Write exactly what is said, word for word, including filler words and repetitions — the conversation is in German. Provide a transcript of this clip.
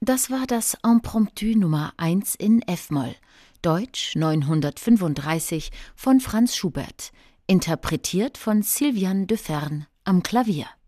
Das war das Impromptu Nummer eins in F-Moll, Deutsch neunhundertfünfunddreißig von Franz Schubert, interpretiert von Sylviane de Fern am Klavier.